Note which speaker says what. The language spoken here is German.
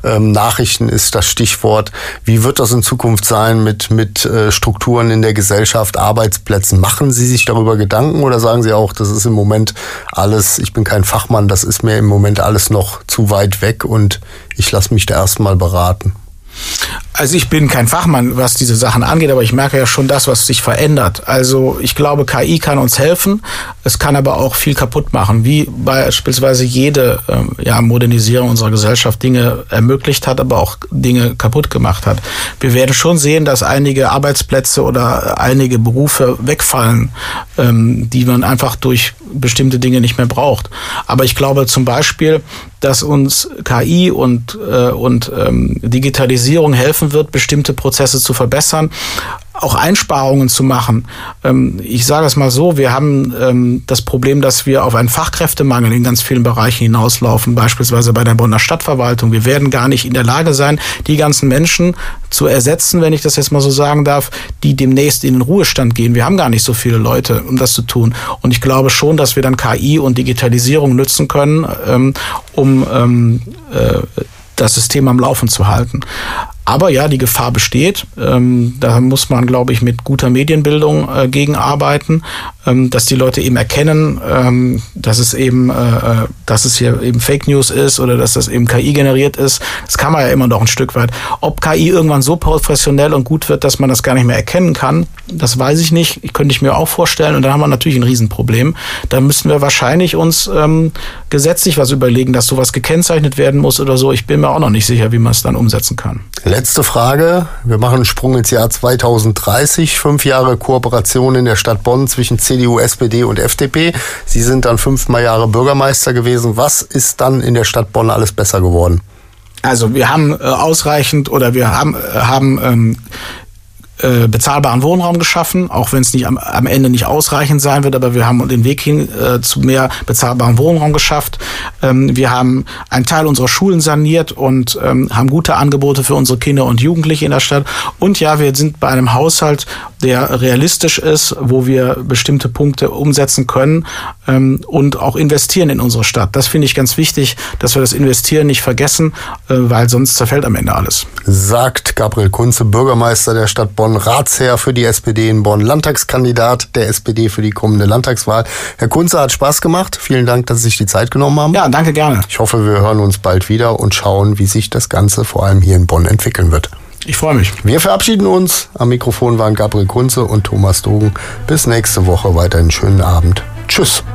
Speaker 1: Nachrichten ist das Stichwort. Wie wird das in Zukunft sein mit Strukturen in der Gesellschaft, Arbeitsplätzen? Machen Sie sich darüber Gedanken oder sagen Sie auch, das ist im Moment alles, ich bin kein Fachmann, das ist mir im Moment alles noch zu weit weg und ich lasse mich da erstmal beraten?
Speaker 2: Also ich bin kein Fachmann, was diese Sachen angeht, aber ich merke ja schon das, was sich verändert. Also ich glaube, KI kann uns helfen, es kann aber auch viel kaputt machen, wie beispielsweise jede Modernisierung unserer Gesellschaft Dinge ermöglicht hat, aber auch Dinge kaputt gemacht hat. Wir werden schon sehen, dass einige Arbeitsplätze oder einige Berufe wegfallen, die man einfach durch bestimmte Dinge nicht mehr braucht. Aber ich glaube zum Beispiel, dass uns KI und Digitalisierung helfen wird, bestimmte Prozesse zu verbessern, auch Einsparungen zu machen. Ich sage es mal so, wir haben das Problem, dass wir auf einen Fachkräftemangel in ganz vielen Bereichen hinauslaufen, beispielsweise bei der Bonner Stadtverwaltung. Wir werden gar nicht in der Lage sein, die ganzen Menschen zu ersetzen, wenn ich das jetzt mal so sagen darf, die demnächst in den Ruhestand gehen. Wir haben gar nicht so viele Leute, um das zu tun. Und ich glaube schon, dass wir dann KI und Digitalisierung nutzen können, um das System am Laufen zu halten. Aber ja, die Gefahr besteht. Da muss man, glaube ich, mit guter Medienbildung gegenarbeiten, dass die Leute eben erkennen, dass es hier eben Fake News ist oder dass das eben KI generiert ist. Das kann man ja immer noch ein Stück weit. Ob KI irgendwann so professionell und gut wird, dass man das gar nicht mehr erkennen kann, das weiß ich nicht. Könnte ich mir auch vorstellen. Und dann haben wir natürlich ein Riesenproblem. Da müssen wir wahrscheinlich uns gesetzlich was überlegen, dass sowas gekennzeichnet werden muss oder so. Ich bin mir auch noch nicht sicher, wie man es dann umsetzen kann.
Speaker 1: Letzte Frage. Wir machen einen Sprung ins Jahr 2030. 5 Jahre Kooperation in der Stadt Bonn zwischen CDU, SPD und FDP. Sie sind dann 5 Jahre Bürgermeister gewesen. Was ist dann in der Stadt Bonn alles besser geworden?
Speaker 2: Also wir haben bezahlbaren Wohnraum geschaffen, auch wenn es nicht am Ende nicht ausreichend sein wird, aber wir haben den Weg hin zu mehr bezahlbaren Wohnraum geschafft. Wir haben einen Teil unserer Schulen saniert und haben gute Angebote für unsere Kinder und Jugendliche in der Stadt. Und ja, wir sind bei einem Haushalt, der realistisch ist, wo wir bestimmte Punkte umsetzen können und auch investieren in unsere Stadt. Das finde ich ganz wichtig, dass wir das Investieren nicht vergessen, weil sonst zerfällt am Ende alles.
Speaker 1: Sagt Gabriel Kunze, Bürgermeister der Stadt Bonn, Ratsherr für die SPD in Bonn, Landtagskandidat der SPD für die kommende Landtagswahl. Herr Kunze, hat Spaß gemacht. Vielen Dank, dass Sie sich die Zeit genommen haben.
Speaker 2: Ja, danke, gerne.
Speaker 1: Ich hoffe, wir hören uns bald wieder und schauen, wie sich das Ganze vor allem hier in Bonn entwickeln wird.
Speaker 2: Ich freue mich.
Speaker 1: Wir verabschieden uns. Am Mikrofon waren Gabriel Kunze und Thomas Dogen. Bis nächste Woche. Weiter einen schönen Abend. Tschüss.